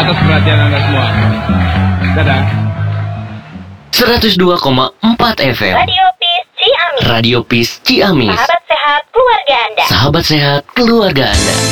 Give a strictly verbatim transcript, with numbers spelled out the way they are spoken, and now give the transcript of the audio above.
atas perhatian Anda semua. Dadah. seratus dua koma empat F M Radio Peace Ciamis. Radio Peace Ciamis. Sahabat sehat keluarga Anda. Sahabat sehat keluarga Anda.